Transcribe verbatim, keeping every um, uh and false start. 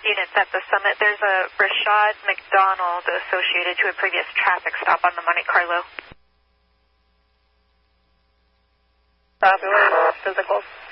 units at the summit. There's a Rashad McDonald associated to a previous traffic stop on the Monte Carlo. Fabulous. Physical.